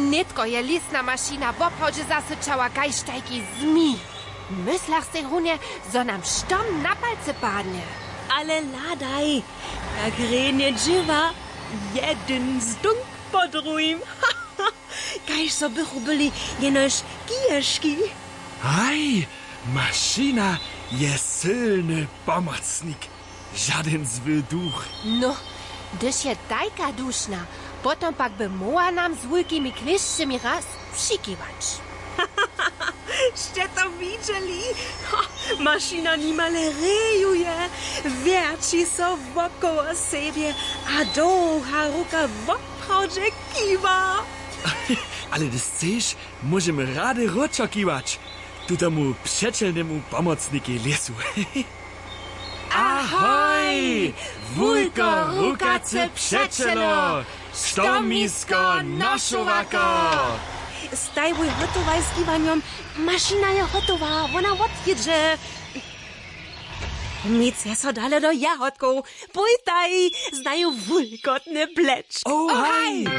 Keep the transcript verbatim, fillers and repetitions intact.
Netko je lesna mašina w obchodzie zasyčała gajštajki zmi. Myslach se hunie, zo nam štom na palce padnie. Ale ladaj, jak renie dziewa, jeden stunk po drugim. Kajż so bychu byli jenoż kijeszki. Aj, mašina je silny pomocnik. Żaden zły duch. No, gdyż je tajka duszna, potom pak by moa nam z wielkimi kleszczymi raz przykiwać. Ste to widzieli? Mašina nimale rejuje, wierci so wokoło siebie, a długa ruka w obchodzie kiwa. Ale gdy chcesz, możemy rady roczokiwać. Tutemu przeczelnemu pomocniki lesu. Ahoj! Wujko, rukace przeczelo! Stomisko noszowako! Staj wuj hotowaj z kiwaniem, mašina je hotowa, ona odjedzie. Nic je so dale do jahodków, pójtaj, znają wujkotne plecz. Oh, hej!